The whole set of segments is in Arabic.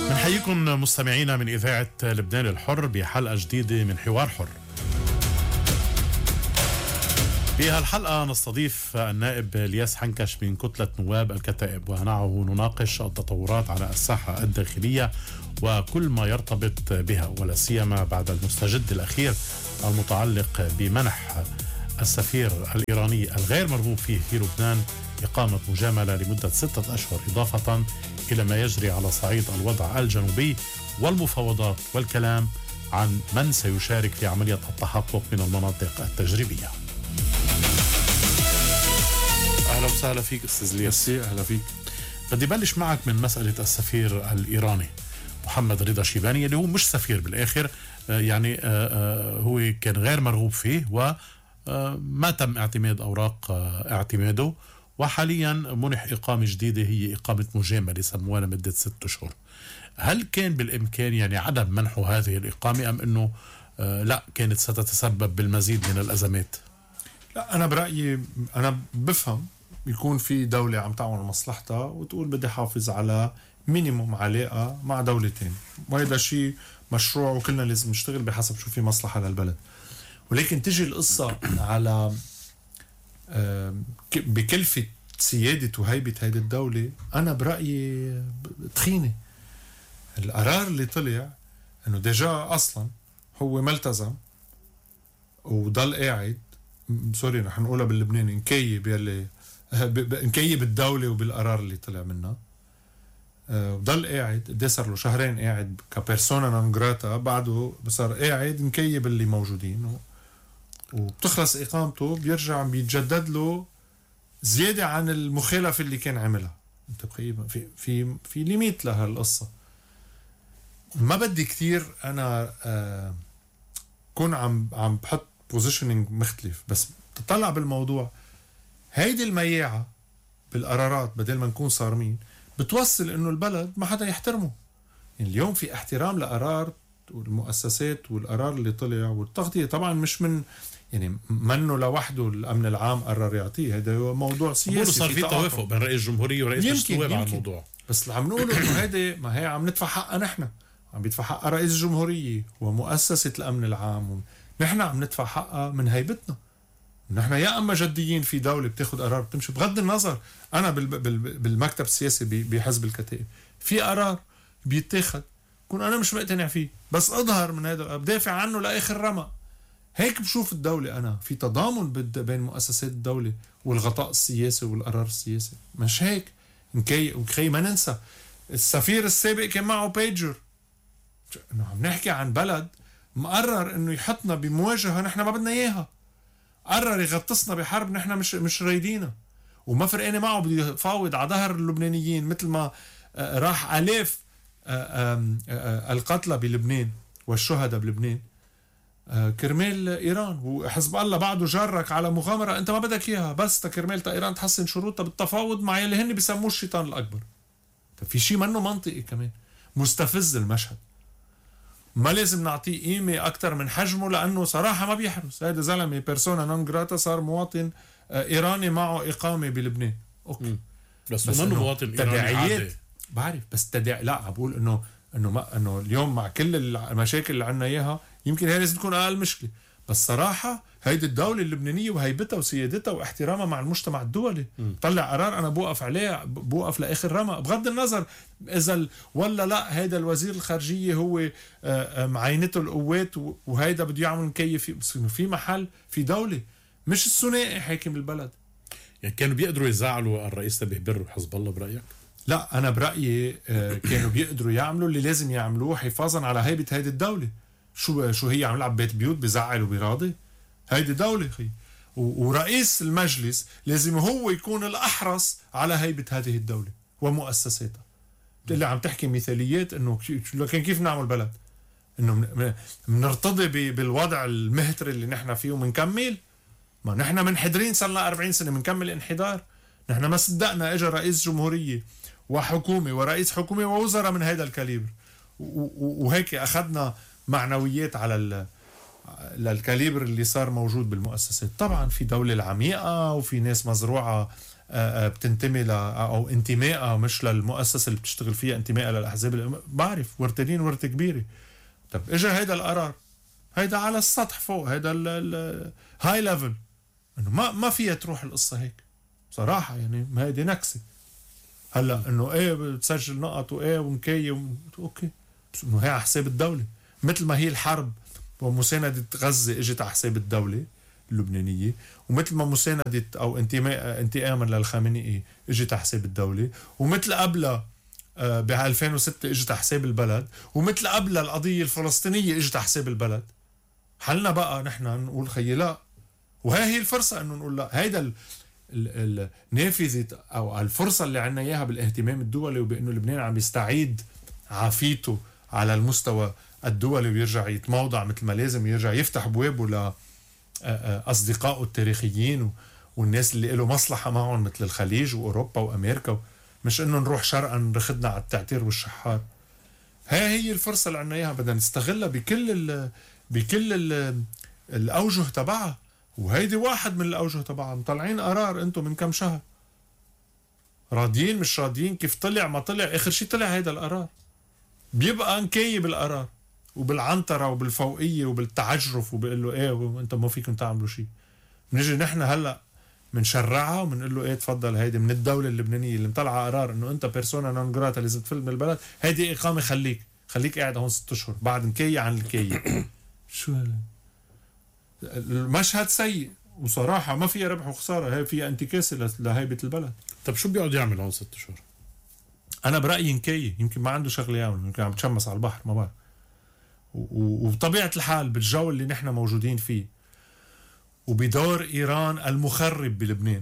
بنحييكم مستمعينا من إذاعة لبنان الحر بحلقة جديدة من حوار حر. بهالحلقة نستضيف النائب الياس حنكش من كتلة نواب الكتائب، ومعه نناقش التطورات على الساحة الداخلية وكل ما يرتبط بها، ولا سيما بعد المستجد الأخير المتعلق بمنح السفير الإيراني الغير مرغوب فيه في لبنان إقامة مجاملة لمدة 6 أشهر، إضافة إلى ما يجري على صعيد الوضع الجنوبي والمفاوضات والكلام عن من سيشارك في عملية التحقق من المناطق التجريبية. أهلا وسهلا فيك أستاذ الياس. أهلا فيك. بدي بلش معك من مسألة السفير الإيراني محمد رضا شيباني، اللي هو مش سفير بالآخر، يعني هو كان غير مرغوب فيه وما تم اعتماد أوراق اعتماده، وحاليا منح إقامة جديدة هي إقامة مجاملة سموها لمدة 6 أشهر. هل كان بالإمكان يعني عدم منحه هذه الإقامة، أم أنه لا كانت ستتسبب بالمزيد من الأزمات؟ لا، أنا برأيي أنا بفهم يكون في دولة عم تعمل مصلحتها وتقول بدي حافظ على مينيموم علاقة مع دولتين، وهذا شيء مشروع وكلنا لازم نشتغل بحسب شو في مصلحة للبلد. ولكن تجي القصة على بكلفة سيادة وهيبة هيدي الدولة، أنا برأيي تخينة. القرار اللي طلع أنه ديجا أصلا هو ملتزم وضل قاعد، سوري رح نقولها باللبناني، نكيب يلي نكيب الدولة وبالقرار اللي طلع منها، وضل قاعد قد صار له 2 شهر قاعد كبيرسونا نون جراتا، بعده صار قاعد نكيب اللي موجودين وبتخلص إقامته، بيرجع بيتجدد له زيادة عن المخالفة اللي كان عملها. انت بخيب في ليميت لهالقصة. ما بدي كتير انا كون عم بحط بوزيشنينج مختلف، بس تطلع بالموضوع هيدي المياعة بالقرارات بدل ما نكون صارمين بتوصل انه البلد ما حدا يحترمه. يعني اليوم في احترام لقرار والمؤسسات والقرار اللي طلع والتغطية، طبعا مش من يعني منه لوحده الامن العام قرر يعطيه، هذا هو موضوع سياسي. صار في توافق بين رئيس الجمهورية ورئيس مجلس النواب على الموضوع، بس اللي عم نقوله انه هيدي ما هي عم ندفع حقها، نحن عم بيدفع حقها رئيس الجمهورية ومؤسسة الامن العام، نحن عم ندفع حقها من هيبتنا. نحن يا اما جديين في دولة بتاخد قرار بتمشي، بغض النظر انا بالمكتب السياسي بحزب الكتائب في قرار بيتاخد كون انا مش مقتنع فيه، بس اظهر من هذا بدافع عنه لاخر رمق. هيك بشوف الدولة، أنا في تضامن بين مؤسسات الدولة والغطاء السياسي والقرار السياسي، مش هيك نكي ما ننسى السفير السابق كان معه بيجر. إنه عم نحكي عن بلد مقرر إنه يحطنا بمواجهة نحن ما بدنا إياها، قرر يغطسنا بحرب نحن مش رايدينها، وما فرقانة معه بده يفاوض على ظهر اللبنانيين، مثل ما راح آلاف القتلى بلبنان والشهداء بلبنان كرمال إيران. وحزب الله بعده جرك على مغامرة أنت ما بدك إياها، بس كرمال إيران تحسن شروطها بالتفاوض مع اللي هن بيسموه الشيطان الأكبر. في شيء منه منطقي كمان، مستفز المشهد، ما لازم نعطيه قيمة أكتر من حجمه، لأنه صراحة ما بيحرس. هذا زلمة بيرسونا نون جراتا، صار مواطن إيراني معه إقامة بلبنان، أوكي. بس منه مواطن إيراني عادي، بعرف، بس لا بقول إنه اليوم مع كل المشاكل اللي عنا إياها يمكن هي لازم تكون أقل مشكلة، بس صراحة هيدي الدولة اللبنانية وهيبتها وسيادتها واحترامها مع المجتمع الدولي طلع قرار أنا بوقف عليه، بوقف لآخر رمق، بغض النظر إذا ولا لا هيدا الوزير الخارجية هو معينته القوات وهيدا بده يعمل كيف، بس إنه في محل في دولة مش الثنائي حاكم البلد. يعني كانوا بيقدروا يزعلوا الرئيس تبع بر وحزب الله برأيك؟ لا، أنا برأيي كانوا بيقدروا يعملوا اللي لازم يعملوه حفاظا على هيبة هيدي الدولة. شو هي عم لعب بيت بيوت بزعل وبيراضي؟ هيدي دولة خي، ورئيس المجلس لازم هو يكون الأحرص على هيبة هذه الدولة ومؤسساتها. اللي عم تحكي مثاليات إنه لكن كيف نعمل بلد إنه منرتضي بالوضع المهتري اللي نحن فيه ومنكمل؟ ما نحن منحدرين صار لنا 40 سنة منكمل انحدار. نحن ما صدقنا اجى رئيس جمهورية وحكومة ورئيس حكومة ووزراء من هذا الكاليبر، وهيك أخذنا معنويات على الكاليبر اللي صار موجود بالمؤسسات. طبعا في دولة العميقة وفي ناس مزروعة بتنتمي او انتمائها مش للمؤسسه اللي بتشتغل فيها، انتمائها للاحزاب. بعرف ورتين ورثه كبيره. طب اجى هيدا القرار، هيدا على السطح فوق، هيدا الهاي ليفل، انه ما فيها تروح القصه هيك صراحه. يعني هيدي نكسه. هلا انه ايه بتسجل نقط وايه ومكي اوكي، بس انه هي على حساب الدوله، مثل ما هي الحرب ومساندة غزة اجت على حساب الدولة اللبنانية، ومثل ما مساندة او انتقاما للخامنئي اجت على حساب الدولة، ومثل قبلها ب 2006 اجت على حساب البلد، ومثل قبلها القضية الفلسطينية اجت على حساب البلد. حلنا بقى نحن نقول خيي لا، وهي الفرصة انه نقول لا. هيدا النافذة او الفرصة اللي عنا اياها بالاهتمام الدولي، وبانه لبنان عم يستعيد عافيته على المستوى الدولي ويرجع يتموضع مثل ما لازم، يرجع يفتح بوابه لأصدقائه التاريخيين والناس اللي له مصلحة معهم مثل الخليج وأوروبا وأمريكا، مش إنه نروح شرقا نرخدنا على التعتير والشحار. هي الفرصة اللي عنا إياها، بدنا نستغلها بكل الأوجه تبعها، وهيدي واحد من الأوجه تبعها. مطلعين قرار أنتم من كم شهر، راضيين مش راضيين، كيف طلع ما طلع، آخر شي طلع هيدا القرار. بيبقى نكاية بالقرار وبالعنترة وبالفوقية وبالتعجرف، وبيقول له ايه انت ما فيكم تعملوا شيء. بنجي نحن هلا منشرعها وبنقول له ايه تفضل، هيدي من الدولة اللبنانية اللي مطلعة قرار انه انت بيرسونا نون جراتا لازم تفل من البلد، هيدي اقامة خليك قاعد هون 6 اشهر بعد نكاية عن الكاية. شو المشهد سيء، وصراحة ما فيها ربح وخسارة، هي فيها انتكاسة لهيبة البلد. طب شو بيقعد يعمل هون 6 اشهر؟ انا برايي نكايه، يمكن ما عنده شغله يعمل، يمكن عم بتشمس على البحر، ما بعرف. وبطبيعه الحال بالجو اللي نحن موجودين فيه، وبدور ايران المخرب بلبنان،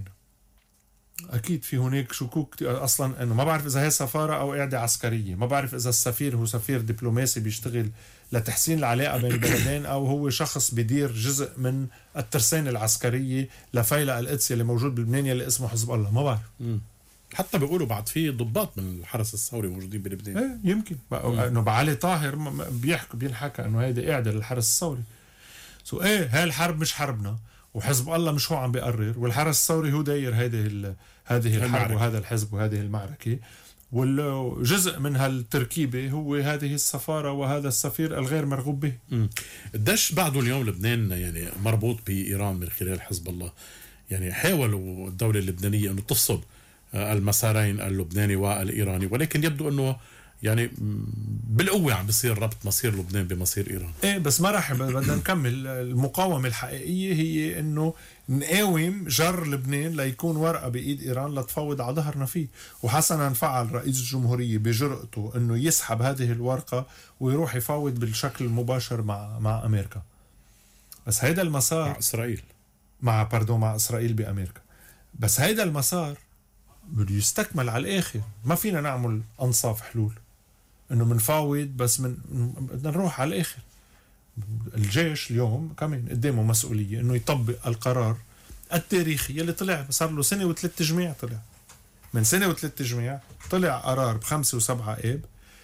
اكيد في هناك شكوك اصلا انه ما بعرف اذا هي سفاره او قاعده عسكريه، ما بعرف اذا السفير هو سفير دبلوماسي بيشتغل لتحسين العلاقه بين البلدين، او هو شخص بيدير جزء من الترسانه العسكريه لفيلق القدس اللي موجود بلبنان اللي اسمه حزب الله. ما بعرف. حتى بيقولوا بعد في ضباط من الحرس الثوري موجودين بلبنان. ايه يمكن انه بعلي طاهر بينحكى انه هيدي قاعده للحرس الثوري. ايه هاي الحرب مش حربنا، وحزب الله مش هو عم بيقرر، والحرس الثوري هو داير هذه الحرب وهذا الحزب وهذه المعركه، والجزء من هالتركيبه هو هذه السفاره وهذا السفير الغير مرغوب به. قديش بعده اليوم لبنان يعني مربوط بايران من خلال حزب الله؟ يعني حاولوا الدوله اللبنانيه انه تفصل المسارين اللبناني والإيراني، ولكن يبدو أنه يعني بالقوة عم بيصير ربط مصير لبنان بمصير إيران. ايه بس ما راح بدنا نكمل. المقاومة الحقيقية هي انه نقاوم جر لبنان ليكون ورقة بإيد إيران لتفوض على ظهرنا فيه. وحسنا فعل رئيس الجمهورية بجرأته انه يسحب هذه الورقة ويروح يفاوض بالشكل المباشر مع أمريكا. بس هيدا المسار مع إسرائيل مع إسرائيل بأمريكا. بس هيدا المسار بده يستكمل على الآخر. ما فينا نعمل أنصاف حلول إنه منفاوض بس بدنا نروح على الآخر. الجيش اليوم كمان قدامه مسؤولية إنه يطبق القرار التاريخي اللي طلع صار له 1 و3 جماع. طلع من 1 و3 جماع طلع قرار ب5 و7 آب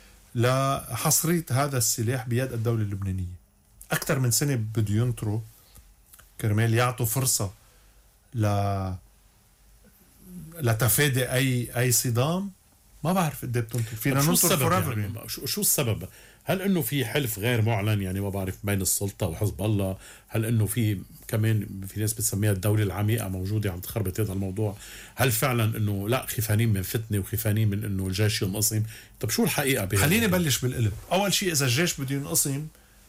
لحصرية هذا السلاح بيد الدولة اللبنانية. أكثر من سنة بده ينطروا كرمال يعطوا فرصة لتفادي اي صدام. ما بعرف قد ايه بتنطر. فينا ننطر فوريفر. يعني شو السبب؟ هل انه في حلف غير معلن يعني ما بعرف بين السلطه وحزب الله؟ هل انه في كمان في ناس بتسميها الدوله العميقه موجوده عم تخربط هذا الموضوع؟ هل فعلا انه لا خيفانين من فتنه وخيفانين من انه الجيش ينقسم؟ طب شو الحقيقه خليني بلش بالقلب. اول شيء اذا الجيش بده ينقسم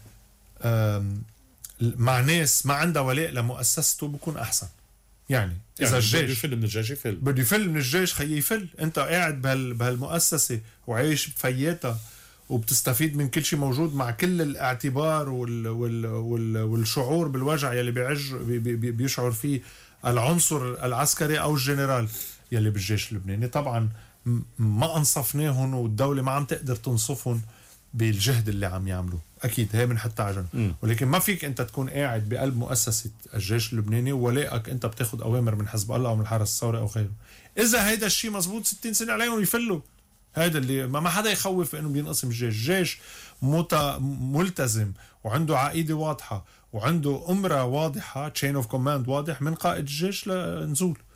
مع ناس ما عندها ولاء لمؤسسته بكون احسن. يعني اذا الجيش بده يفل من الجيش بده يفل من الجيش خيي يفل. انت قاعد بهالمؤسسه وعايش بفياتها وبتستفيد من كل شيء موجود مع كل الاعتبار والشعور بالوجع يلي بيشعر فيه العنصر العسكري او الجنرال يلي بالجيش اللبناني. طبعا ما انصفناهم والدوله ما عم تقدر تنصفهم بالجهد اللي عم يعملوه. اكيد هي بنحطها عجن، ولكن ما فيك انت تكون قاعد بقلب مؤسسه الجيش اللبناني وولائك انت بتاخذ اوامر من حزب الله او من الحرس الثوري او غيره. اذا هيدا الشيء مزبوط 60 سنه عليهم يفلوا. هذا اللي ما حدا يخوف انه بينقسم الجيش. الجيش ملتزم وعنده عقيده واضحه وعنده امره واضحه، تشين اوف كوماند واضح من قائد الجيش لنزول.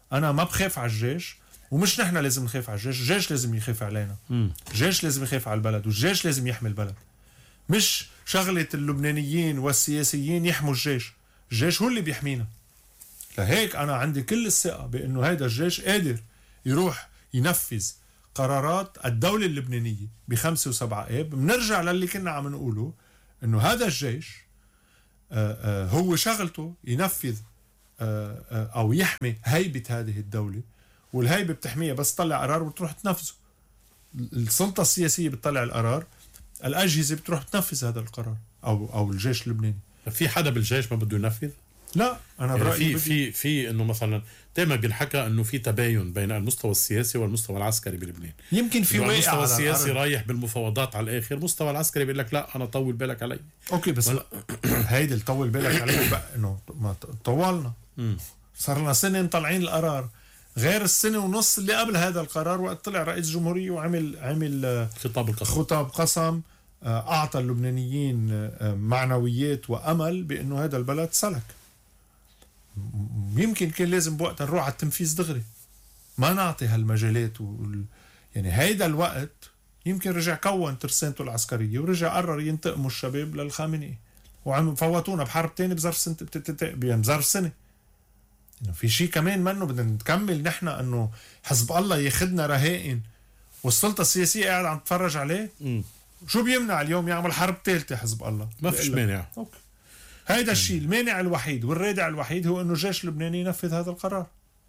انا ما بخاف على الجيش، ومش نحن لازم نخاف على الجيش، الجيش لازم يخاف علينا. الجيش لازم يخاف على البلد، والجيش لازم يحمي البلد. مش شغلة اللبنانيين والسياسيين يحموا الجيش، الجيش هو اللي بيحمينا. لهيك أنا عندي كل الثقة بأنه هيدا الجيش قادر يروح ينفذ قرارات الدولة اللبنانية ب5 و7 آب. بنرجع للي كنا عم نقوله، أنه هذا الجيش هو شغلته ينفذ أو يحمي هيبة هذه الدولة، والهيبة بتحميها بس تطلع قرار وتروح تنفذه. السلطة السياسية بتطلع القرار، الأجهزة بتروح تنفذ هذا القرار، أو الجيش اللبناني. في حدا بالجيش ما بده ينفذ؟ لا، أنا يعني برأيي في إنه مثلا دائما بينحكى إنه في تباين بين المستوى السياسي والمستوى العسكري بلبنان. يمكن في واقع المستوى على السياسي الأرض. رايح بالمفاوضات على الآخر، المستوى العسكري بيقول لك لا أنا طول بالك علي. أوكي، بس هيدي اللي طول بالك عليه بقى إنه ما طولنا. صار لنا سنة مطلعين القرار، غير السنة ونص اللي قبل هذا القرار وقت طلع رئيس جمهورية وعمل خطاب قسم أعطى اللبنانيين معنويات وأمل بأنه هذا البلد سلك. يمكن كان لازم بوقتها نروح على التنفيذ دغري، ما نعطي هالمجالات يعني هيدا الوقت يمكن رجع كون ترسانته العسكرية ورجع قرر ينتقموا الشباب للخامنئي، وعم فوتونا بحرب تاني بظرف سنة بظرف سنة. في شيء كمان منه بدنا نكمل نحن، انه حزب الله ياخدنا رهائن والسلطة السياسية قاعد عم تتفرج عليه. شو بيمنع اليوم يعمل حرب ثالثة حزب الله؟ ما فيش مانع. اوكي، هيدا الشيء المانع الوحيد والرادع الوحيد هو انه الجيش اللبناني ينفذ هذا القرار.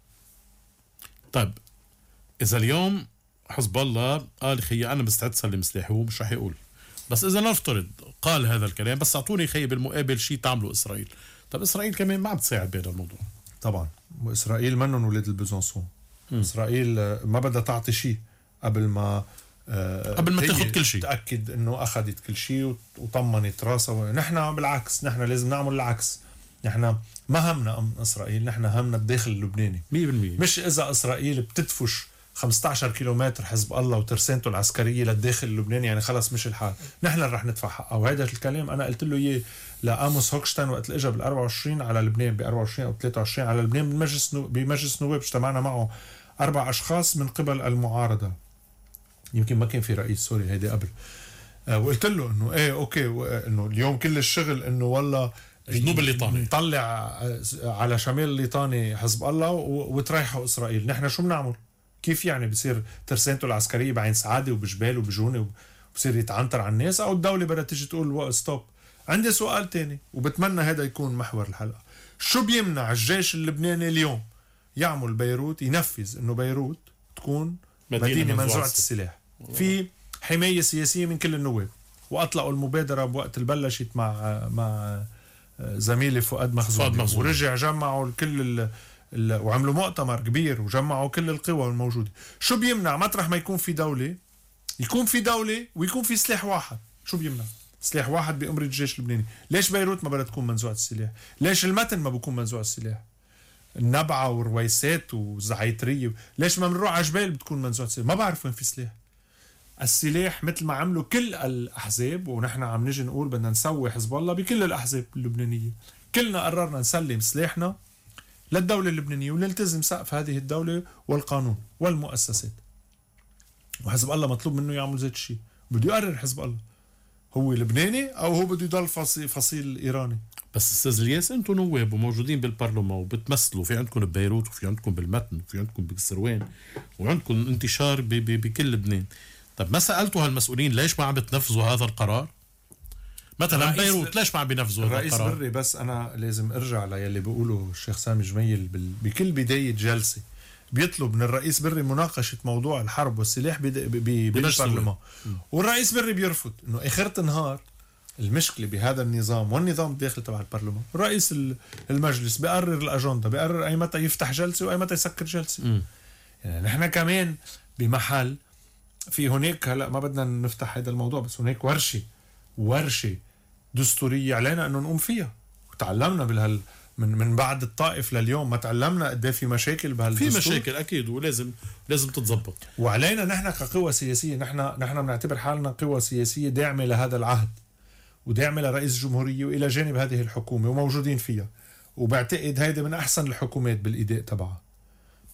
طيب اذا اليوم حزب الله قال خي انا مستعد سلم سلاحي، هو مش رح يقول، بس اذا نفترض قال هذا الكلام بس اعطوني خي بالمقابل شيء تعمله اسرائيل، طب اسرائيل كمان ما عم تساعد بهذا الموضوع. طبعا اسرائيل منهم ولاد البيزنسون. اسرائيل ما بدها تعطي شيء قبل ما تاخذ كل شيء، تأكد انه اخذت كل شيء وطمنت راسها. نحن بالعكس، نحن لازم نعمل العكس. نحن ما همنا امن اسرائيل، نحن همنا الداخل اللبناني 100%. مش اذا اسرائيل بتدفش 15 كيلومتر حزب الله وترسانته العسكرية للداخل اللبناني يعني خلص مش الحال، نحن رح ندفع حقها. وهذا الكلام انا قلت له اياه لآموس هوكشتاين وقت اجى بال 24 على لبنان، ب 24 او 23 على لبنان بمجلس نواب. اجتمعنا معه 4 اشخاص من قبل المعارضة، يمكن ما كان في رئيس سوري هيدي قبل. وقلت له انه ايه اوكي، انه اليوم كل الشغل انه والله جنوب الليطاني نطلع على شمال الليطاني حزب الله وتريحوا اسرائيل. نحن شو بنعمل؟ كيف يعني بصير ترسانته العسكرية بعين سعادة وبجبال وبجونة وبصير يتعنتر على الناس، او الدولة بدها تيجي تقول ستوب؟ عندي سؤال تاني وبتمنى هذا يكون محور الحلقة. شو بيمنع الجيش اللبناني اليوم يعمل بيروت، ينفذ انه بيروت تكون مدينة منزوعة السلاح؟ في حماية سياسية من كل النواب، وأطلقوا المبادرة بوقت بلشت مع زميلي فؤاد مخزون، ورجع جمعوا كل وعملوا مؤتمر كبير وجمعوا كل القوى الموجودة. شو بيمنع مطرح ما يكون في دولة ويكون في سلاح واحد؟ شو بيمنع سلاح واحد بأمر الجيش اللبناني؟ ليش بيروت ما بدها تكون منزوعة السلاح؟ ليش المتن ما بكون منزوع السلاح؟ النبعة ورويسات وزعيترية ليش ما بنروح على جبال بتكون منزوعة السلاح؟ ما بعرف وين في سلاح. السلاح مثل ما عملوا كل الأحزاب، ونحن عم نجي نقول بدنا نسوي حزب الله بكل الأحزاب اللبنانية، كلنا قررنا نسلم سلاحنا للدولة اللبنانية ونلتزم سقف هذه الدولة والقانون والمؤسسات. وحزب الله مطلوب منه يعمل زي الشيء. بده يقرر حزب الله هو لبناني أو هو بده يضل فصيل إيراني. بس استاذ الياس، انتم نواب وموجودين بالبرلمان وبتمثلوا، في عندكم ببيروت وفي عندكم بالمتن وفي عندكم بالسروان وعندكم انتشار بكل لبنان. طب ما سألتوا هالمسؤولين ليش ما عم بتنفذوا هذا القرار؟ مثلا بيروت ليش ما عم بينفذوا هذا القرار؟ الرئيس بري، بس انا لازم ارجع للي بيقوله الشيخ سامي جميل بكل بداية جلسة بيطلب من الرئيس بري مناقشة موضوع الحرب والسلاح بالبرلمان، والرئيس بري بيرفض. انه اخرة النهار المشكلة بهذا النظام والنظام الداخلي تبع البرلمان، رئيس المجلس بيقرر الأجندة، بيقرر أي متى يفتح جلسة وأي متى يسكر جلسة. يعني نحن كمان بمحل في هناك، هلا ما بدنا نفتح هذا الموضوع، بس هناك ورشة دستورية علينا أنه نقوم فيها. وتعلمنا من بعد الطائف لليوم ما تعلمنا قد في مشاكل بهالدستور. في مشاكل أكيد ولازم تتضبط. وعلينا نحن كقوة سياسية، نحن بنعتبر حالنا قوة سياسية داعمة لهذا العهد وداعمة لرئيس الجمهورية وإلى جانب هذه الحكومة وموجودين فيها، وبعتقد هيدا من أحسن الحكومات بالإداء تبعها.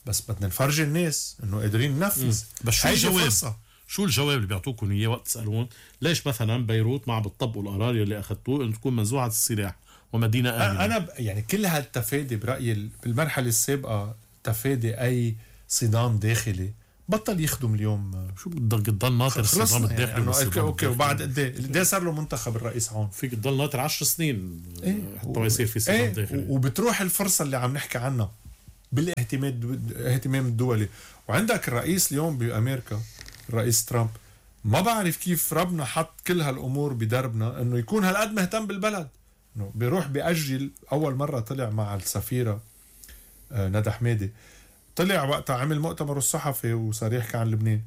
بس بدنا نفرجي الناس انه قادرين ننفذ. بس شو هيدي الجواب؟ فرصة. شو الجواب اللي بيعطوكم اياه وقت تسالون ليش مثلا بيروت ما عم بتطبقوا القرار اللي اخذتوه انه تكون منزوعه السلاح ومدينه امنه؟ انا يعني كل هالتفادي برايي بالمرحله السابقه تفادي اي صدام داخلي بطل يخدم اليوم. شو بدك تضل ناطر الصدام الداخلي؟ يعني اوكي وبعد قد ايه صار له منتخب الرئيس عون؟ فيك تضل ناطر 10 سنين حتى ما يصير في صدام داخلي. وبتروح الفرصه اللي عم نحكي عنها بالاهتمام الدولي. وعندك الرئيس اليوم بامريكا الرئيس ترامب ما بعرف كيف ربنا حط كل هالامور بدربنا انه يكون هالقد مهتم بالبلد، انه بيروح بيأجل. اول مره طلع مع السفيره ندى حمادي، طلع وقتها عمل مؤتمر الصحفي وصار يحكي عن لبنان.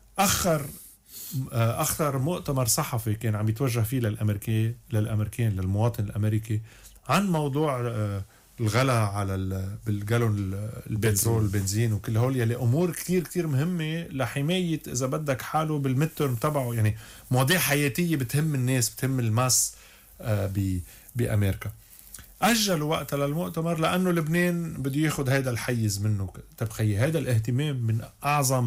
اخر مؤتمر صحفي كان عم يتوجه فيه للامريكان للمواطن الامريكي عن موضوع الغلا على بالجالون البترول البنزين وكل هول يلي امور كتير كتير مهمه لحمايه اذا بدك حاله بالمترم تبعه. يعني مواضيع حياتيه بتهم الناس بتهم الماس بامريكا. اجلوا وقتها للمؤتمر لانه لبنان بده ياخذ هذا الحيز منه. تبخي هذا الاهتمام من اعظم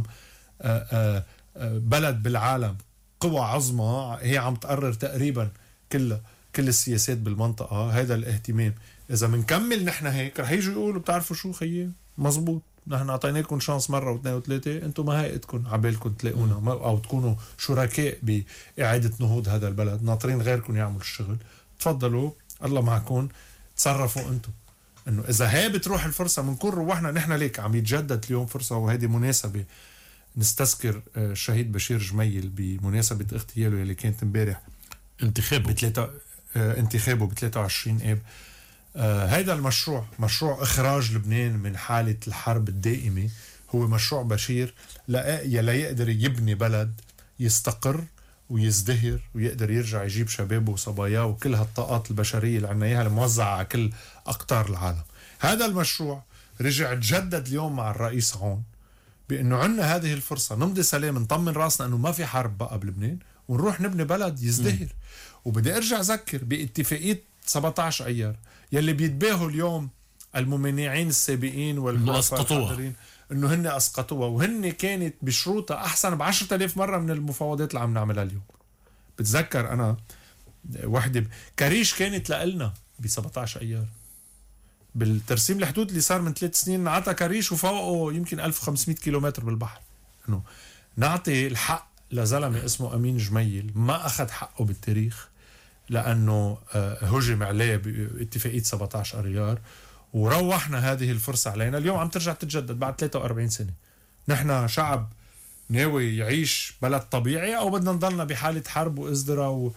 بلد بالعالم، قوى عظمى هي عم تقرر تقريبا كل السياسات بالمنطقه. هذا الاهتمام اذا منكمل نحن هيك رح يجوا يقولوا بتعرفوا شو خيي مزبوط، نحن اعطيناكم شانس مره واثنين وثلاثه، انتم ما هيئتكم عبالكم تلاقونا او تكونوا شركاء باعاده نهوض هذا البلد، ناطرين غيركم يعملوا الشغل، تفضلوا الله معكم تصرفوا انتم. انه اذا هي بتروح الفرصه بنكون روحنا نحن. ليك عم يتجدد اليوم فرصه وهذه مناسبه نستذكر الشهيد بشير جميل بمناسبه اغتياله اللي كانت امبارح انتخابه ب 23 اب. هيدا المشروع مشروع اخراج لبنان من حاله الحرب الدائمه هو مشروع بشير لا يقدر يبني بلد يستقر ويزدهر ويقدر يرجع يجيب شبابه وصباياه وكل هالطاقات البشريه اللي عنا اياها الموزعه على كل اقطار العالم. هذا المشروع رجع تجدد اليوم مع الرئيس عون بانه عنا هذه الفرصه نمضي سلام نطمن راسنا انه ما في حرب بقى بلبنان ونروح نبني بلد يزدهر. وبدي ارجع اذكر باتفاقيه 17 ايار يلي بيتباهوا اليوم الممانعين السابقين والحاضرين انه هن اسقطوها، وهن كانت بشروطها احسن ب10,000 مره من المفاوضات اللي عم نعملها اليوم. بتذكر انا وحده كريش كانت لنا ب 17 ايار بالترسيم الحدود اللي صار من 3 سنين نعطى كريش وفوقه يمكن 1500 كيلومتر بالبحر. انه نعطي الحق لزلمه اسمه امين جميل ما اخذ حقه بالتاريخ لانه هجم عليه باتفاقيه 17 ايار وروحنا هذه الفرصه علينا. اليوم عم ترجع تتجدد بعد 43 سنه. نحن شعب ناوي يعيش بلد طبيعي او بدنا نضلنا بحاله حرب وازدراء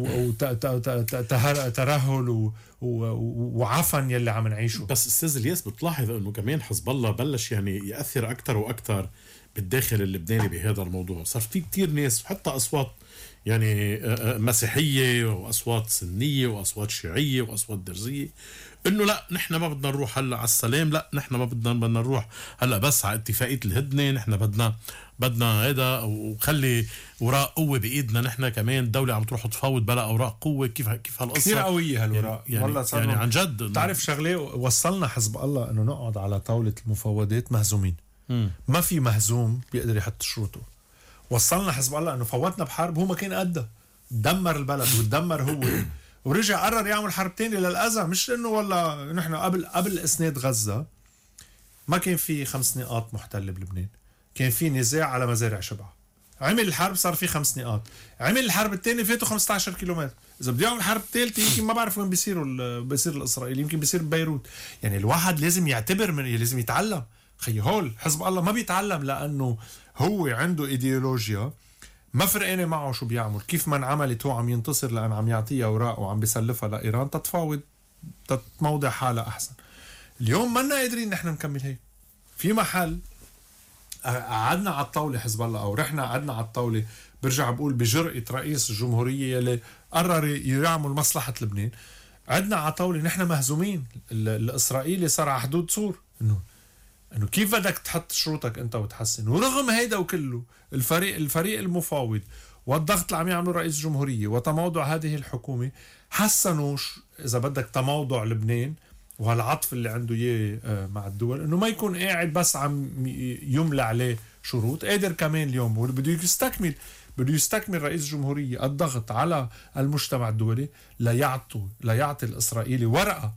وترهل وعفن يلي عم نعيشه؟ بس استاذ الياس بتلاحظ انه كمان حزب الله بلش يعني ياثر اكثر واكثر بالداخل اللبناني بهذا الموضوع. صار في كتير ناس حتى اصوات يعني مسيحيه واصوات سنيه واصوات شيعيه واصوات درزيه انه لا نحن ما بدنا نروح هلا على السلام، لا نحن ما بدنا نروح هلا بس على اتفاقيه الهدنه، نحن بدنا هذا وخلي اوراق قوه بايدنا. نحن كمان الدوله عم تروح تفاوض بلا اوراق قوه. كيف هالقصه كثير قويه هالوراق يعني عن جد. بتعرف شغله وصلنا حزب الله انه نقعد على طاوله المفاوضات مهزومين. ما في مهزوم بيقدر يحط شروطه. وصلنا حزب الله انه فوتنا بحرب هو ما كان قدها، دمر البلد وتدمر هو ورجع قرر يعمل حرب تاني للأذى. مش انه والله نحن قبل اسناد غزة ما كان في 5 نقاط محتلة بلبنان، كان في نزاع على مزارع شبعة. عمل الحرب صار في 5 نقاط، عمل الحرب الثاني فاتوا 15 كيلومتر. اذا بده يعمل الحرب الثالثه يمكن ما بعرف وين بيصير الاسرائيلي، يمكن بيصير ببيروت. يعني الواحد لازم يعتبر لازم يتعلم. خي هول حزب الله ما بيتعلم لانه هو عنده ايديولوجيا ما فرقانه معه شو بيعمل. كيف ما انعملت هو عم ينتصر لان عم يعطيها اوراق وعم بيسلفها لايران تتفاوض تتموضع حالها احسن. اليوم ما لنا قادرين نحن نكمل هيك. في محل قعدنا على الطاوله حزب الله او رحنا قعدنا على الطاوله، برجع بقول بجرأة رئيس الجمهوريه يلي قرر يعمل مصلحه لبنان. قعدنا على طاوله نحن مهزومين. الاسرائيلي صار على حدود سور انه كيف بدك تحط شروطك انت وتحسن. ورغم هيدا وكله الفريق المفاوض والضغط اللي عم يعمله رئيس الجمهوريه وتموضع هذه الحكومه حسنوا اذا بدك تموضع لبنان وهالعطف اللي عنده اياه مع الدول، انه ما يكون قاعد بس عم يملى عليه شروط، قادر كمان اليوم بده يستكمل رئيس الجمهورية الضغط على المجتمع الدولي ليعطي الإسرائيلي ورقة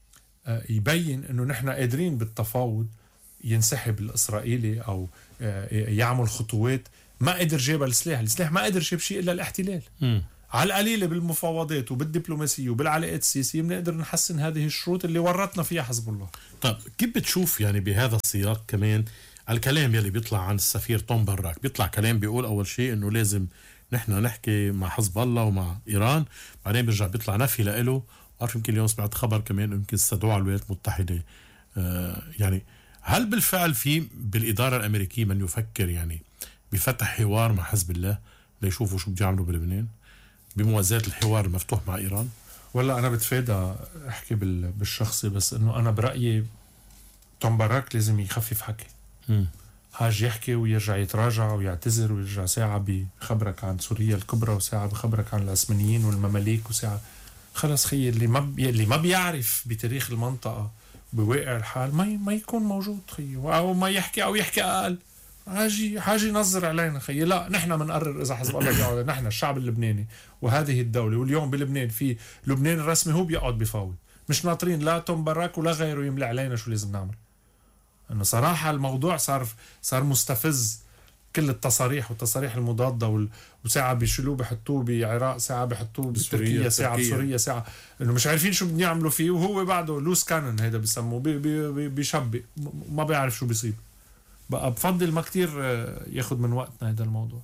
يبين انه نحن قادرين بالتفاوض ينسحب الإسرائيلي او يعمل خطوات. ما قدر جيب السلاح ما قدر جيب شيء الا الاحتلال. على القليلة بالمفاوضات وبالدبلوماسية وبالعلاقات السياسية بنقدر نحسن هذه الشروط اللي ورطنا فيها حزب الله. طيب كيف بتشوف يعني بهذا السياق كمان الكلام يلي بيطلع عن السفير توم براك؟ بيطلع كلام بيقول أول شيء إنه لازم نحن نحكي مع حزب الله ومع إيران، بعدين بيرجع بيطلع نفي لإله. عارف يمكن اليوم سمعت خبر كمان يمكن استدعوا على الولايات المتحدة. يعني هل بالفعل في بالإدارة الأمريكية من يفكر يعني بفتح حوار مع حزب الله ليشوفوا شو بده يعملوا بلبنان بموازاة الحوار المفتوح مع إيران؟ ولا أنا بتفادى أحكي بالشخصي، بس إنه أنا برأيي توم باراك لازم يخفف حكي. حاج يحكي ويرجع يتراجع ويعتذر ويرجع ساعة بخبرك عن سوريا الكبرى وساعة بخبرك عن العثمانيين والمماليك وساعة خلص خي اللي ما بيعرف بتاريخ المنطقة بواقع الحال ما يكون موجود خي، أو ما يحكي أو يحكي أقل. حاجي نظر علينا خي. لا نحن منقرر إذا حزب الله بيقعد، نحن الشعب اللبناني وهذه الدولة. واليوم بلبنان في لبنان الرسمي هو بيقعد بفاوض، مش ناطرين لا توم باراك ولا غيره يملي علينا شو لازم نعمل. انه صراحة الموضوع صار مستفز. كل التصاريح المضادة وساعة بيشيلوه بحطوه بعراق، ساعة بحطوه بتركيا، ساعة بسوريا، ساعة انه مش عارفين شو بدهم يعملوا فيه، وهو بعده لوس كانن هيدا بيسموه بيشبق ما بيعرف شو بيصيب. بقى بفضل ما كتير ياخد من وقتنا هذا الموضوع.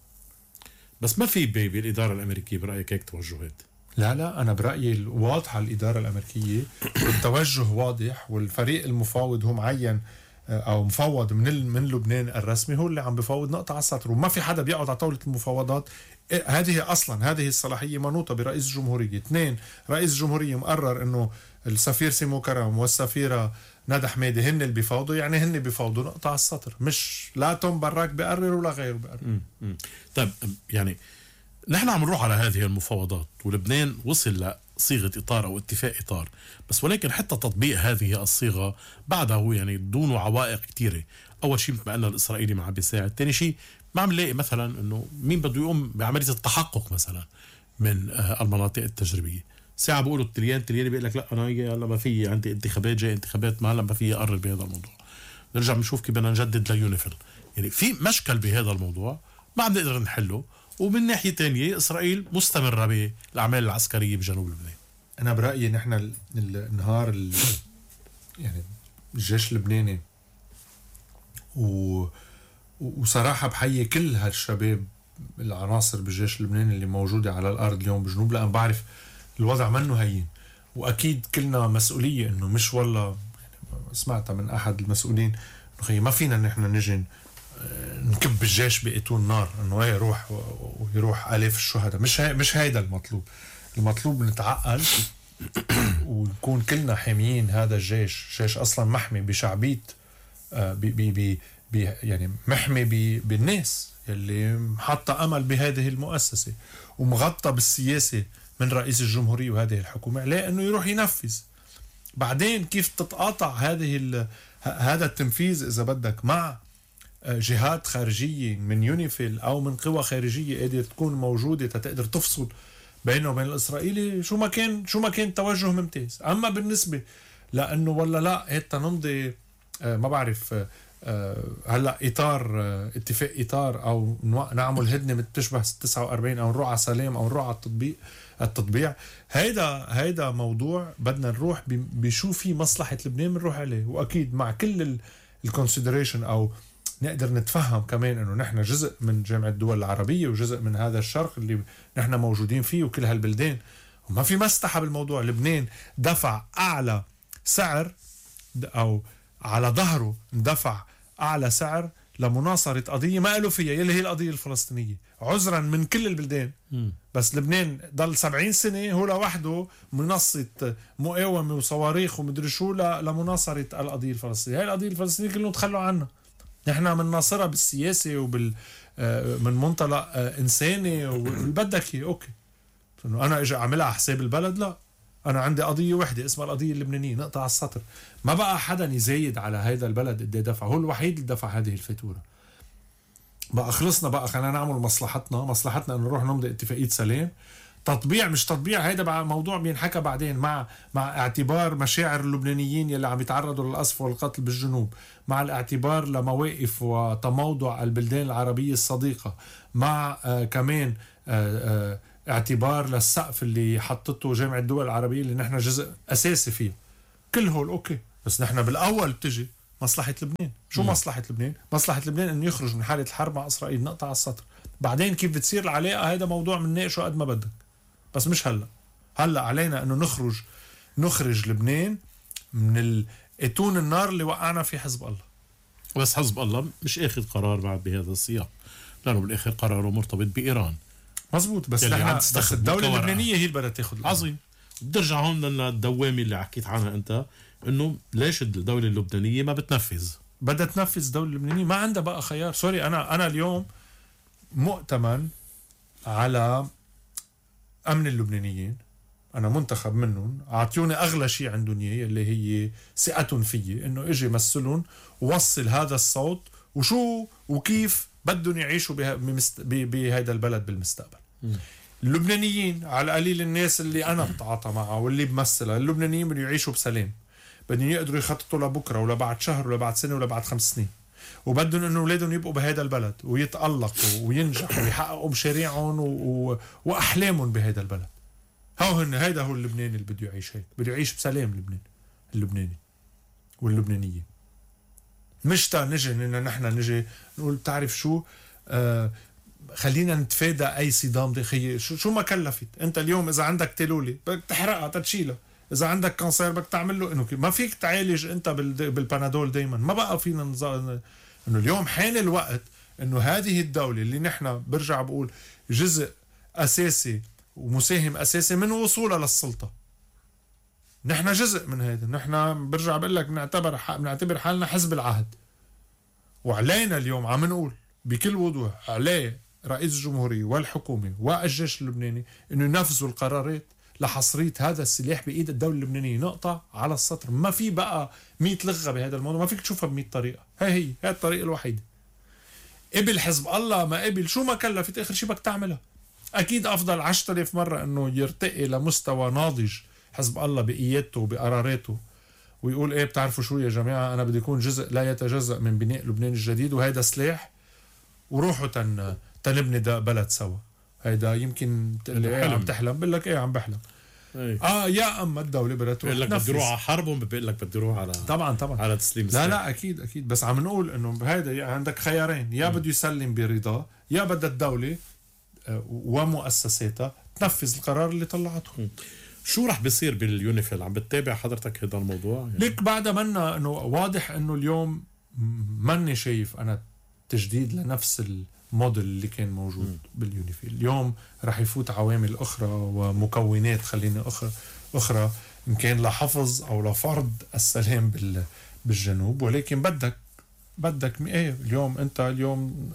بس ما في بالإدارة الأمريكية برأيك هيك توجهات؟ لا أنا برأيي واضحة الإدارة الأمريكية والتوجه واضح، والفريق المفاوض هو معين أو مفوض من لبنان الرسمي هو اللي عم بفاوض نقطة على السطر، وما في حدا بيقعد على طاولة المفاوضات. هذه الصلاحية منوطة برئيس الجمهورية. 2 رئيس الجمهورية مقرر إنه السفير سيمو كرم والسفيرة ندى حميدة هن اللي بيفاوضوا، يعني هن بيفاوضوا نقطة على السطر، مش لا توم باراك بيقرر ولا غيره بيقرر. طيب يعني نحن عم نروح على هذه المفاوضات ولبنان وصل لصيغة إطار أو اتفاق إطار، بس ولكن حتى تطبيق هذه الصيغة بعده يعني دون عوائق كتيرة. أول شيء مثل ما قلنا الإسرائيلي ما عم بيساعد، تاني شيء ما عم نلاقي مثلا إنه مين بده يقوم بعملية التحقق مثلا من المناطق التجريبية. ساعة بيقولوا التليان بيقول لك لا أنا هلا ما في عندي انتخابات، جاي انتخابات ما هلا ما في أقرر بهذا الموضوع. نرجع بنشوف كيف بدنا نجدد ليونيفيل. يعني في مشكل بهذا الموضوع ما عم نقدر نحله. ومن ناحية تانية إسرائيل مستمرة بالأعمال العسكرية بجنوب لبنان. أنا برأيي نحن النهار يعني الجيش اللبناني وصراحة بحيي كل هالشباب العناصر بالجيش اللبناني اللي موجودة على الأرض اليوم بجنوب، لأن بعرف الوضع منه هين، وأكيد كلنا مسؤولية. إنه مش والله يعني سمعتها من أحد المسؤولين إنه ما فينا نحن نجي نكب الجيش بأتون نار إنه يروح ويروح آلاف الشهداء. مش هيدا المطلوب نتعقل ونكون كلنا حاميين هذا الجيش. جيش أصلا محمي بشعبية يعني محمي بالناس اللي حاطة أمل بهذه المؤسسة، ومغطى بالسياسة من رئيس الجمهورية وهذه الحكومة لأنه يروح ينفذ. بعدين كيف تتقاطع هذا التنفيذ إذا بدك مع جهات خارجية من يونيفيل أو من قوى خارجية قادرة تكون موجودة تقدر تفصل بينه وبين الإسرائيلي، شو ما كان توجه ممتاز. أما بالنسبة لأنه ولا لا هيتا نمضي ما بعرف هلا إطار اتفاق إطار أو نعمل هدنة بتشبه 49 أو نروح على سلام أو نروح على التطبيع، هيدا موضوع بدنا نروح بشو في مصلحة لبنان بنروح عليه. وأكيد مع كل الكونسيدريشن أو نقدر نتفهم كمان انه نحن جزء من جامعة الدول العربية وجزء من هذا الشرق اللي نحن موجودين فيه وكل هالبلدان، وما في مصلحة بالموضوع. لبنان دفع اعلى سعر او على ظهره دفع اعلى سعر لمناصرة قضية ما قالوا فيها يلي هي القضية الفلسطينية عذرا من كل البلدان. بس لبنان ضل 70 سنة هو لوحده منصة مقاومة وصواريخ ومدري شو لمناصرة القضية الفلسطينية. هاي القضية الفلسطينية كلهم تخلوا عنها. نحن من ناصرة بالسياسة من منطلق إنساني وبدك اوكي انه انا اجي اعملها على حساب البلد. لا انا عندي قضيه وحده اسمها القضيه اللبنانيه، نقطع على السطر. ما بقى حدا يزايد على هذا البلد قد دفع، هو الوحيد اللي دفع هذه الفاتوره. بقى خلصنا، بقى خلينا نعمل مصلحتنا انه نروح نمضي اتفاقيه سلام. تطبيع مش تطبيع، هيدا بقى موضوع بينحكى بعدين، مع اعتبار مشاعر اللبنانيين يلي عم يتعرضوا للقصف والقتل بالجنوب، مع الاعتبار لمواقف وتموضع البلدان العربية الصديقة، مع كمان اعتبار للسقف اللي حطته جامعة الدول العربية اللي نحن جزء أساسي فيه. كل هول أوكي، بس نحن بالأول بتجي مصلحة لبنان. شو مصلحة لبنان؟ مصلحة لبنان انه يخرج من حالة الحرب مع إسرائيل، نقطع على السطر. بعدين كيف بتصير العلاقة هذا موضوع منناقشه قد ما بدك، بس مش هلا علينا انه نخرج لبنان من اتون النار اللي وقعنا في حزب الله. بس حزب الله مش اخذ قرار بعد بهذا السياق، لانه بالاخر قراره مرتبط بايران. مزبوط، بس بس الدولة اللبنانية هي اللي بدها تاخذ. عظيم. بترجع هون للدوامة اللي حكيت عنها انت، انه ليش الدولة اللبنانية ما بتنفذ؟ بدها تنفذ. الدولة اللبنانية ما عندها بقى خيار. سوري، انا اليوم مؤتمن على امن اللبنانيين، انا منتخب منهم، اعطوني اغلى شيء عندهم اياه اللي هي ثقتهم فيي، انه اجي مثلهم ووصل هذا الصوت وشو وكيف بدهم يعيشوا بهذا البلد بالمستقبل. اللبنانيين على القليل، الناس اللي انا بتعاطى معها واللي بمثلها، اللبنانيين بدهم يعيشوا بسلام، بدهم يقدروا يخططوا لبكره ولا بعد شهر ولا بعد سنه ولا بعد 5 سنين، وبدهم انه اولادهم يبقوا بهذا البلد ويتألقوا وينجحوا ويحققوا مشاريعهم واحلامهم بهذا البلد. هيدا هو اللبناني اللي بده يعيش هيك، بده يعيش بسلام. اللبناني واللبنانية، مش نجي نحن نجي نقول بتعرف شو، خلينا نتفادى اي صدام داخلي. شو ما كلفت انت اليوم، اذا عندك تلولي بدك تحرقها تتشيلها، اذا عندك كانسير بدك تعمل له انه ما فيك تعالج انت بالبنادول دايما. ما بقى فينا انه اليوم حان الوقت انه هذه الدولة اللي نحن برجع بقول جزء اساسي ومساهم اساسي من وصولها للسلطة، نحن جزء من هذا. نحن برجع بقول لك بنعتبر حالنا حزب العهد، وعلينا اليوم عم نقول بكل وضوح عليه رئيس الجمهورية والحكومة والجيش اللبناني انه ينفذوا القرارات لحصرية هذا السلاح بإيد الدولة اللبنانية. نقطة على السطر. ما في بقى 100 لغة بهذا الموضوع، ما فيك تشوفها ب100 طريقة. هي الطريقة الوحيدة. قبل حزب الله ما قبل، شو ما كلفت آخر شيء بدك تعملها. أكيد أفضل 10,000 مرة إنه يرتقي لمستوى ناضج حزب الله بقيادته وبقراراته، ويقول إيه بتعرفوا شو يا جماعة، أنا بدي يكون جزء لا يتجزأ من بناء لبنان الجديد، وهيدا سلاح، وروحوا تنبني ده بلد سوا. هيدا يمكن اللي عم تحلم، بقول لك إيه عم بحلم. يا اما الدوله بدها تروح، بقول لك بدي اروح على حرب، وبقول لك بدي اروح على طبعا على تسليم السلاح. لا اكيد بس عم نقول انه بهيدا عندك خيارين، يا بده يسلم برضا، يا بدها الدوله ومؤسساتها تنفذ القرار اللي طلعته. شو رح بيصير باليونيفيل؟ عم بتتابع حضرتك هذا الموضوع يعني؟ ليك بعدها منا انه واضح انه اليوم ماني شايف انا تجديد لنفس الموديل اللي كان موجود باليونيفيل. اليوم رح يفوت عوامل اخرى ومكونات خلينا اخرى ان كان لحفظ او لفرض السلام بالجنوب، ولكن بدك اليوم انت اليوم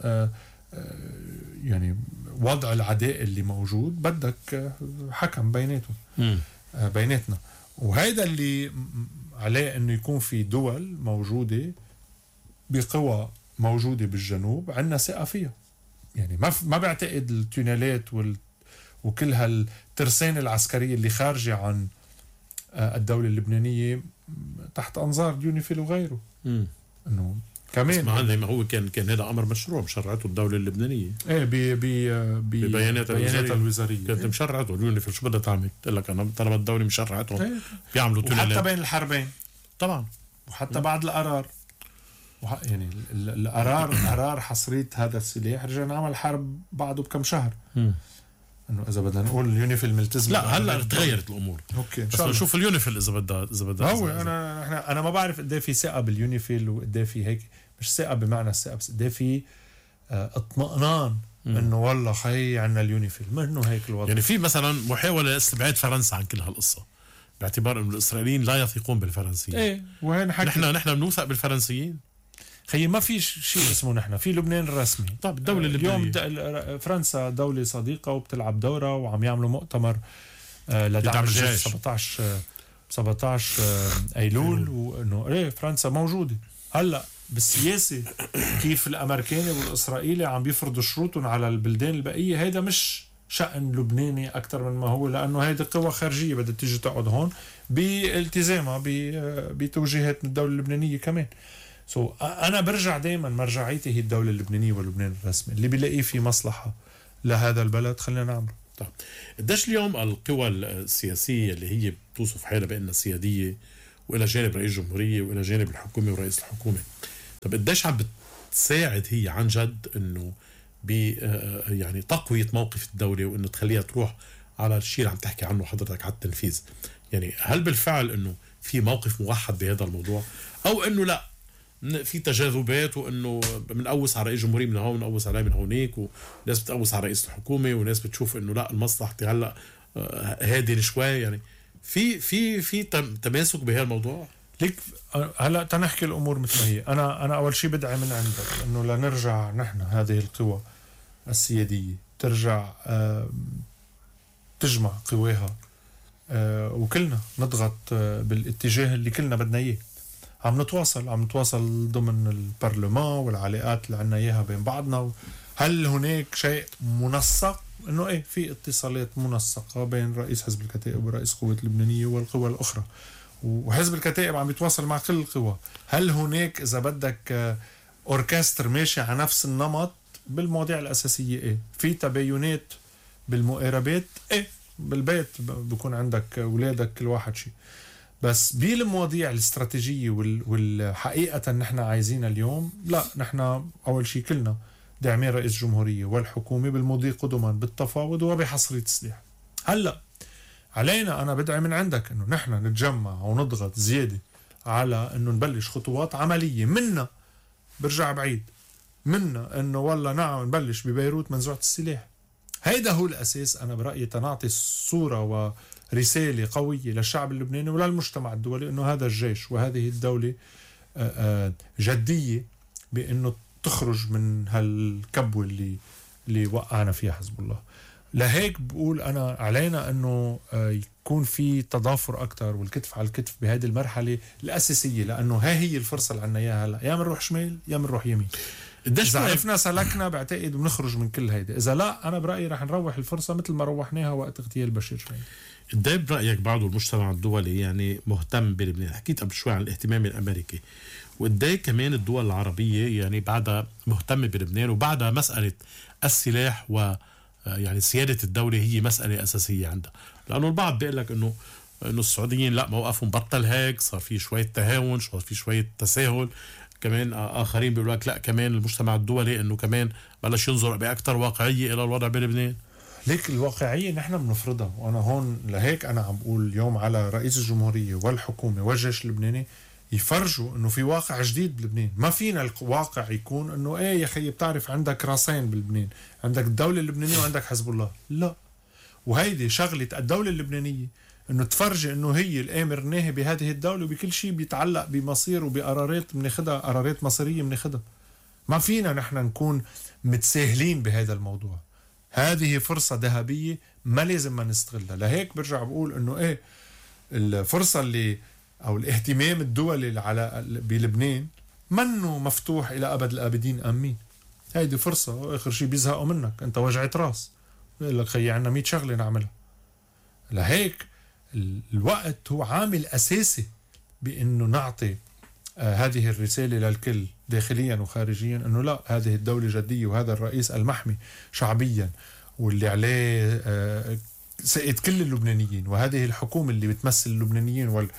يعني وضع العداء اللي موجود بدك حكم بيناتنا، وهيدا اللي عليه انه يكون في دول موجودة بقوى موجودة بالجنوب عندنا ثقة فيها. يعني ما بعتقد التونيلات وكل هالترسانة العسكرية اللي خارجة عن الدولة اللبنانية تحت أنظار ديونيفيل وغيره. إنه كمان ما هو كان هذا أمر مشروع مشرعته الدولة اللبنانية. إيه ببيانات الوزارية كانت مشرعته اليونيفيل. شو بدها تعمل؟ تقول لك أنا طالما الدولة مشرعتهم بيعملوا تونيلات. وحتى بين الحربين طبعا، وحتى بعد القرار يعني القرار حصرية هذا السلاح رجع نعمل حرب بعده بكم شهر. انه اذا بدنا نقول اليونيفيل ملتزم، لا هلا تغيرت الامور. اوكي بس نشوف اليونيفيل اذا بدها هو انا ما بعرف قد ايه في ثقه باليونيفيل وقد ايه في هيك، مش ثقه بمعنى الثقه، بس قد ايه في اطمئنان انه والله خي عندنا اليونيفيل، ما انه هيك الوضع. يعني في مثلا محاوله لاستبعاد فرنسا عن كل هالقصه باعتبار انه الاسرائيليين لا يثقون بالفرنسيين. ايه وين حكي نحن بنوثق بالفرنسيين خيي. ما في شيء اسمه نحن في لبنان الرسمي. طب الدولة اللبنانية اليوم فرنسا دولة صديقة وبتلعب دورة وعم يعملوا مؤتمر لدعم الجيش 17 ايلول، وانه ايه فرنسا موجوده. هلا بالسياسه كيف الامريكاني والاسرائيلي عم بيفرضوا شروطهم على البلدان البقيه، هيدا مش شأن لبناني اكثر من ما هو، لانه هيدا قوى خارجيه بدها تيجي تقعد هون بالتزامها بتوجيهات من الدوله اللبنانيه كمان. انا برجع دائما مرجعيتي هي الدوله اللبنانيه ولبنان الرسمي، اللي بيلاقيه في مصلحه لهذا البلد خلينا نعمله. طيب قديش اليوم القوى السياسيه اللي هي بتوصف حالها بانها سياديه، والى جانب رئيس الجمهوريه والى جانب الحكومه ورئيس الحكومه، طب قديش عم بتساعد هي عن جد انه يعني تقويه موقف الدوله، وانه تخليها تروح على الشيء اللي عم تحكي عنه حضرتك على التنفيذ؟ يعني هل بالفعل انه في موقف موحد بهذا الموضوع، او انه لا في تجاذبات، وانه بنقوس على رئيس الجمهوريه من هون بنقوس عليه من هونيك، وناس بتقوس على رئيس الحكومه، وناس بتشوف انه لا المصلحه هلا هادي شوي، يعني في تماسك بهالموضوع؟ ليك هلا تنحكي الامور مثل ما هي. انا اول شيء بدعي من عندك انه لنرجع نحن هذه القوى السياديه ترجع تجمع قواها، وكلنا نضغط بالاتجاه اللي كلنا بدنا اياه. عم نتواصل ضمن البرلمان والعلاقات اللي عنا اياها بين بعضنا. هل هناك شيء منسق؟ انه ايه في اتصالات منسقه بين رئيس حزب الكتائب ورئيس قوة اللبنانيه والقوى الاخرى، وحزب الكتائب عم بيتواصل مع كل القوى. هل هناك اذا بدك اوركستر ماشي على نفس النمط بالمواضيع الاساسيه؟ ايه في تباينات بالمقاربات؟ ايه بالبيت بكون عندك اولادك كل واحد شيء، بس بالمواضيع الاستراتيجيه والحقيقه نحن عايزينها اليوم لا. نحن اول شيء كلنا داعمين رئيس الجمهوريه والحكومه بالمضي قدما بالتفاوض وبحصريه السلاح. هلا علينا انا بدعي من عندك انه نحن نتجمع ونضغط زياده على انه نبلش خطوات عمليه. منا برجع بعيد، منا انه والله نعم نبلش ببيروت منزوعه السلاح. هيدا هو الاساس انا برايي، تنعطي صوره ورساله قويه للشعب اللبناني وللمجتمع الدولي انه هذا الجيش وهذه الدوله جديه بانه تخرج من هالكبوه اللي وقعنا فيها حزب الله. لهيك بقول انا علينا انه يكون في تضافر اكثر والكتف على الكتف بهذه المرحله الاساسيه، لانه هي الفرصه اللي عنا اياها هلا، يا بنروح شمال يا بنروح يمين. اذا عرفنا سلكنا بعتقد بنخرج من كل هيدا، اذا لا انا برايي رح نروح الفرصه مثل ما روحناها وقت اغتيال بشير شوي. قد برايك بعض المجتمع الدولي يعني مهتم بلبنان؟ حكيت قبل شوي عن الاهتمام الامريكي، وقد كمان الدول العربيه يعني بعدها مهتمه بلبنان، وبعدها مساله السلاح و يعني سيادة الدولة هي مسألة أساسية عندها. لأنه البعض بيقول لك إنه السعوديين لا موقفهم بطل هيك، صار في شوية تهاون، صار في شوية تساهل. كمان آخرين بيقولوا لك لا كمان المجتمع الدولي إنه كمان بلش ينظر بأكثر واقعية إلى الوضع بلبنان. ليك الواقعية نحن بنفرضها، وأنا هون لهيك أنا عم بقول اليوم على رئيس الجمهورية والحكومة والجيش اللبناني يفرجوا انه في واقع جديد بلبنان. ما فينا الواقع يكون انه ايه يا خيي بتعرف عندك راسين بلبنان، عندك الدولة اللبنانية وعندك حزب الله. لا، وهيدي شغلة الدولة اللبنانية انه تفرجي انه هي الامر الناهي بهذه الدولة، وبكل شيء بيتعلق بمصير وبقرارات بناخدها، قرارات مصيرية بناخدها. ما فينا نحن نكون متساهلين بهذا الموضوع. هذه فرصة ذهبية ما لازم ما نستغلها. لهيك برجع بقول انه ايه الفرصة اللي او الاهتمام الدولي على بلبنان منه مفتوح الى ابد الابدين. امين، هيدي فرصه، واخر شيء بيزهقوا منك انت وجعت راس، بيقول لك خيي عنا 100 شغله نعملها. لهيك الوقت هو عامل اساسي بانه نعطي هذه الرساله للكل داخليا وخارجيا انه لا، هذه الدوله جديه، وهذا الرئيس المحمي شعبيا واللي عليه سائد كل اللبنانيين، وهذه الحكومة اللي بتمثل اللبنانيين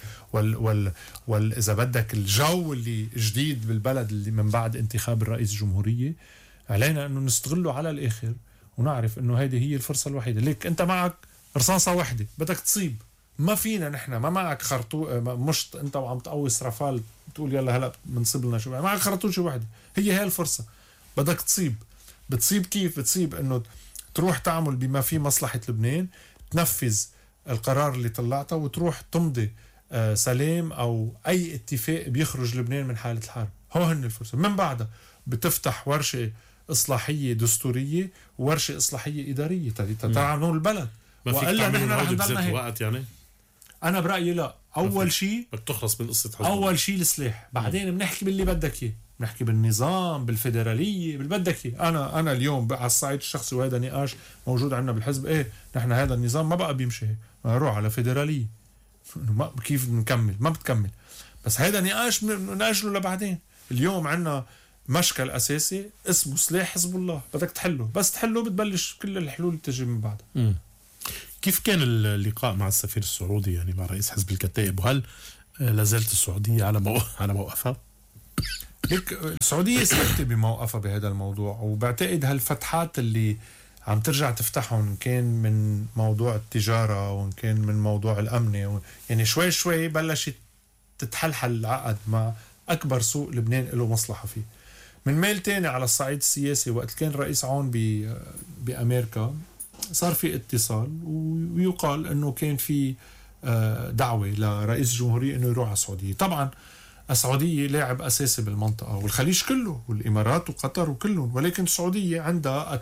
إذا بدك الجو اللي جديد بالبلد اللي من بعد انتخاب الرئيس الجمهورية، علينا أنه نستغله على الآخر ونعرف أنه هذه هي الفرصة الوحيدة. ليك أنت معك رصاصة واحدة بدك تصيب، ما فينا نحن ما معك مشط أنت وعم تقوس رافال تقول يلا هلأ بنصيب لنا شو، معك خرطوشة واحدة، هي الفرصة بدك تصيب. بتصيب كيف؟ بتصيب أنه تروح تعمل بما في مصلحة لبنان، تنفذ القرار اللي طلعته، وتروح تمضي سلام أو أي اتفاق بيخرج لبنان من حالة الحرب. هو هن الفرصة. من بعدها بتفتح ورشة إصلاحية دستورية وورشة إصلاحية إدارية تعملون البلد، ما فيك وإلا تعمل نحن رح هودي نضلنا بذات هيك. الوقت يعني. انا برايي لا، اول شيء بدك تخلص من قصة حزب الله. اول شيء السلاح، بعدين بنحكي باللي بدك اياه، بنحكي بالنظام، بالفيدراليه، باللي بدك اياه. انا اليوم على الصعيد الشخصي، وهذا نقاش موجود عندنا بالحزب، ايه نحن هذا النظام ما بقى بيمشي هيك، نروح على فيدراليه. ما كيف نكمل؟ ما بتكمل. بس هذا نقاش نأجله لبعدين. اليوم عندنا مشكل اساسي اسمه سلاح حزب الله، بدك تحله، بس تحله بتبلش كل الحلول تجي من بعدها. كيف كان اللقاء مع السفير السعودي يعني مع رئيس حزب الكتائب، وهل لازالت السعودية على موقفها؟ لك السعودية ثابتة بموقفها بهذا الموضوع، وبعتقد هالفتحات اللي عم ترجع تفتحهم، إن كان من موضوع التجارة وإن كان من موضوع الأمن، يعني شوي شوي بلشت تتحلحل العقد مع أكبر سوق لبنان له مصلحة فيه. من ميل تاني على الصعيد السياسي، وقت كان رئيس عون بأمريكا صار في اتصال، ويقال أنه كان في دعوة لرئيس الجمهورية أنه يروح على السعودية. طبعا السعودية لاعب أساسي بالمنطقة، والخليج كله، والإمارات وقطر وكلهم، ولكن السعودية عندها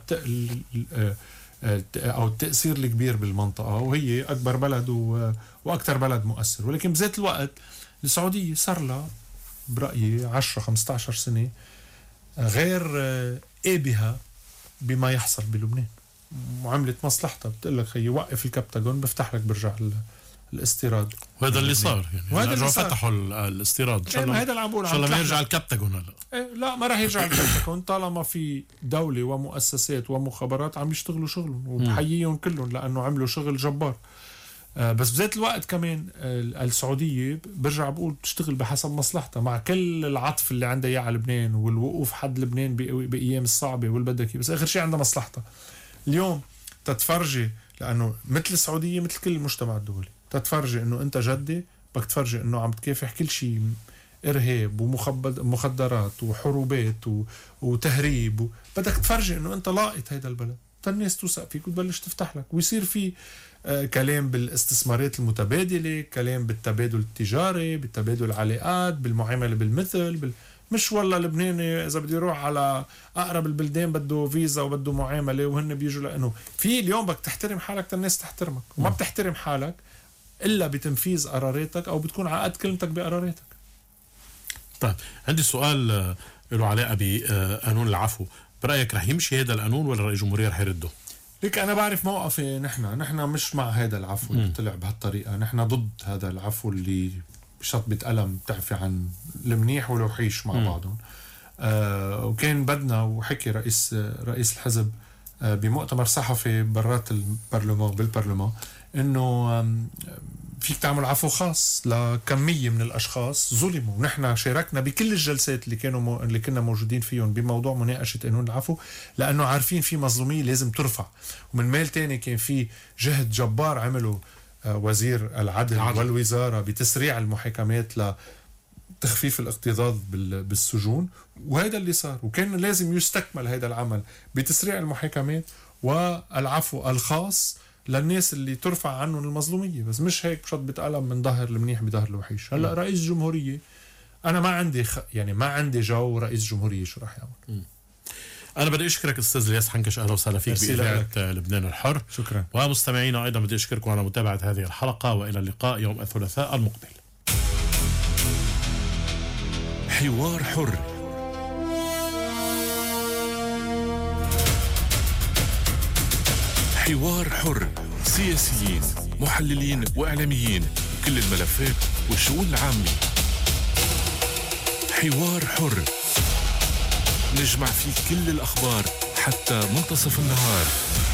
أو التأثير الكبير بالمنطقة، وهي أكبر بلد وأكثر بلد مؤثر. ولكن بذات الوقت السعودية صار لها برأيي 10-15 سنة غير آبها بما يحصل بلبنان، وعملت مصلحتها. بتقول لك خيي وقف الكبتاغون بفتح لك برجع الاستيراد، وهذا اللي صار يعني. وهذا اللي صار. فتحوا الاستيراد ان شاء الله. هذا اللي عم بقول، ان شاء الله ما يرجع الكبتاغون هلا. لا ما راح يرجع الكبتاغون طالما في دولة ومؤسسات ومخابرات عم يشتغلوا شغلهم، وبحييهم كلهم لأنه عملوا شغل جبار. بس بذات الوقت كمان السعودية برجع بقول بتشتغل بحسب مصلحتها، مع كل العطف اللي عندها اياه على لبنان والوقوف حد لبنان بأيام الصعبة والبدكي، بس آخر شيء عندها مصلحتها. اليوم تتفرجي، لأنه مثل السعودية مثل كل المجتمع الدولي، تتفرجي إنه أنت جدي، بدك تفرجي إنه عم تكافح كل شيء، إرهاب ومخدرات وحروبات وتهريب، بدك تفرجي إنه أنت لاقط هيدا البلد، الناس توثق فيك وتبلش تفتح لك، ويصير في كلام بالاستثمارات المتبادلة، كلام بالتبادل التجاري، بالتبادل العلاقات، بالمعاملة بالمثل، مش والله لبناني إذا بدي يروح على أقرب البلدان بده فيزا وبده معاملة وهن بيجوا، لأنه في اليوم بدك تحترم حالك الناس تحترمك، وما بتحترم حالك إلا بتنفيذ قراراتك أو بتكون عقد كلمتك بقراراتك. طيب عندي سؤال له علاقة بقانون العفو، برأيك رح يمشي هذا القانون ولا رئيس الجمهورية رح يرده؟ ليك أنا بعرف موقفي، نحن مش مع هذا العفو اللي طلع بهالطريقة، نحن ضد هذا العفو اللي بشطبة قلم بتعفي عن المنيح والوحيش مع بعضهم. وكان بدنا، وحكي رئيس الحزب بمؤتمر صحفي برات بالبرلمان انه فيك تعمل عفو خاص لكمية من الاشخاص ظلموا، ونحن شاركنا بكل الجلسات اللي كنا موجودين فيهم بموضوع مناقشة قانون العفو، لانه عارفين في مظلومية لازم ترفع. ومن ميل تاني كان في جهد جبار عمله وزير العدل والوزارة بتسريع المحاكمات لتخفيف الاكتظاظ بالسجون، وهذا اللي صار. وكان لازم يستكمل هذا العمل بتسريع المحاكمات والعفو الخاص للناس اللي ترفع عنهم المظلومية، بس مش هيك بشطبة قلم من ظهر المنيح بظهر الوحيش. هلا رئيس الجمهورية أنا ما عندي ما عندي جو رئيس جمهورية شو راح يعمل. أنا بدي أشكرك أستاذ الياس حنكش، أهلا وسهلا فيك بإذاعة لبنان الحر. شكرا. ومستمعينا أيضا بدي أشكركم على متابعة هذه الحلقة، وإلى اللقاء يوم الثلاثاء المقبل. حوار حر، حوار حر، سياسيين، محللين وإعلاميين، كل الملفات والشؤون العامة. حوار حر، نجمع فيه كل الأخبار حتى منتصف النهار.